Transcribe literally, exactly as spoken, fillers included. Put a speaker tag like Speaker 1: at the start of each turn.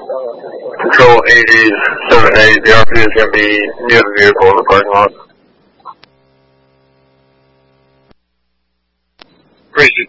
Speaker 1: Control eighty seven eight, the R P is going to be near the vehicle in the parking lot.
Speaker 2: Gracie